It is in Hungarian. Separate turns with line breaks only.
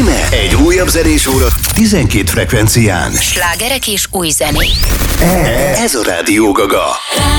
Íme egy újabb zenés óra 12 frekvencián.
Slágerek és új zenék.
Ez a Rádió Gaga.